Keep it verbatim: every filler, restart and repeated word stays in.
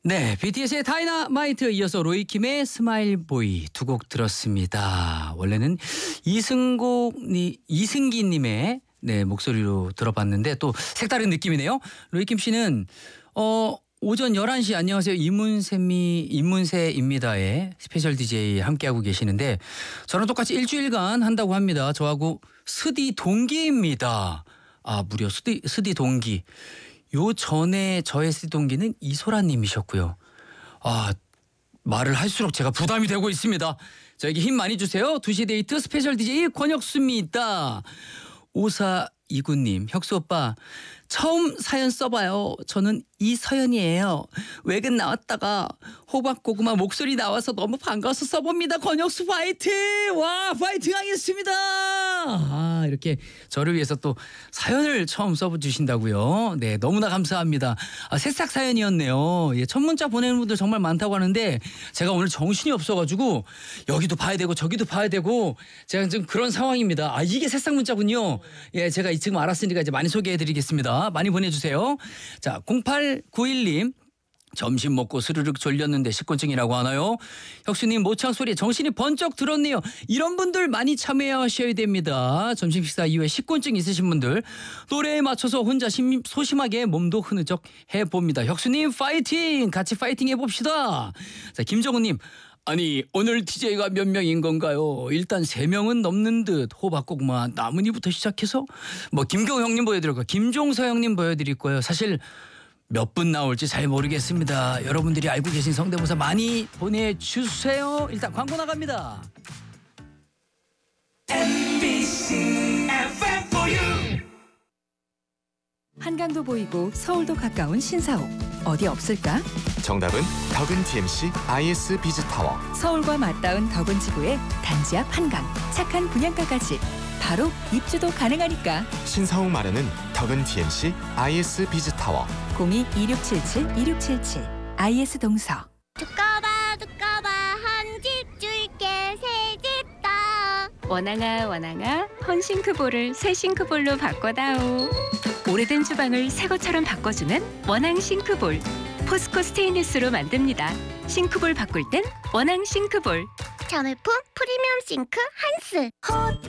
네, 비티에스의 다이너마이트 이어서 로이킴의 스마일보이 두 곡 들었습니다. 원래는 이승곡니 이승기님의 네 목소리로 들어봤는데 또 색다른 느낌이네요. 로이킴 씨는 어 오전 열한 시 안녕하세요 이문세미 이문세입니다의 스페셜 디제이 함께하고 계시는데 저랑 똑같이 일주일간 한다고 합니다. 저하고 스디 동기입니다. 아 무려 스디 스디 동기. 요 전에 저의 스디 동기는 이소라님이셨고요. 아 말을 할수록 제가 부담이 되고 있습니다. 저에게 힘 많이 주세요. 두 시 데이트 스페셜 디제이 권혁수입니다. 오사이구님 혁수 오빠 처음 사연 써봐요. 저는 이서연이에요. 외근 나왔다가 호박고구마 목소리 나와서 너무 반가워서 써봅니다. 권혁수 파이팅! 와 파이팅 하겠습니다. 아 이렇게 저를 위해서 또 사연을 처음 써주신다고요. 네 너무나 감사합니다. 아, 새싹 사연이었네요. 예, 첫 문자 보내는 분들 정말 많다고 하는데 제가 오늘 정신이 없어가지고 여기도 봐야 되고 저기도 봐야 되고 제가 지금 그런 상황입니다. 아 이게 새싹 문자군요. 예 제가 지금 알았으니까 이제 많이 소개해드리겠습니다. 많이 보내주세요. 자 공팔구일님 점심 먹고 스르륵 졸렸는데 식곤증이라고 하나요? 혁수님 모창 소리에 정신이 번쩍 들었네요. 이런 분들 많이 참여하셔야 됩니다. 점심 식사 이후에 식곤증 있으신 분들 노래에 맞춰서 혼자 심, 소심하게 몸도 흐느적 해봅니다. 혁수님 파이팅! 같이 파이팅 해봅시다. 자 김정우님 아니 오늘 디제이가 몇 명인 건가요? 일단 세 명은 넘는 듯 호박고구마 나문이부터 시작해서 뭐 김경 형님 보여드릴 거예요. 김종서 형님 보여드릴 거예요. 사실 몇 분 나올지 잘 모르겠습니다. 여러분들이 알고 계신 성대모사 많이 보내주세요. 일단 광고 나갑니다. 엠비씨 에프엠 포유 한강도 보이고 서울도 가까운 신사옥 어디 없을까? 정답은 덕은 디엠씨 아이에스 비즈타워. 서울과 맞닿은 덕은 지구의 단지 앞 한강 착한 분양가까지 바로 입주도 가능하니까 신사옥 마련은 덕은 디엠씨 아이에스 비즈타워. 공이 이육칠칠 이육칠칠 아이에스 동서. 두꺼봐 두꺼봐 한 집 줄게 새 집 다. 원앙아 원앙아 헌싱크볼을 새 싱크볼로 바꿔다오. 오래된 주방을 새 것처럼 바꿔주는 원앙 싱크볼. 포스코 스테인리스로 만듭니다. 싱크볼 바꿀 땐 원앙 싱크볼. 자매품 프리미엄 싱크 한스.